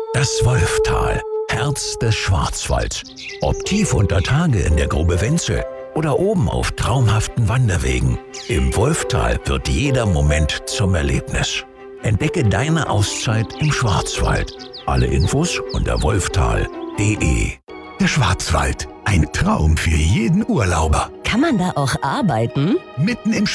Das Wolftal, Herz des Schwarzwalds. Ob tief unter Tage in der Grube Wenzel oder oben auf traumhaften Wanderwegen. Im Wolftal wird jeder Moment zum Erlebnis. Entdecke deine Auszeit im Schwarzwald. Alle Infos unter wolftal.de. Der Schwarzwald, ein Traum für jeden Urlauber. Kann man da auch arbeiten? Mitten im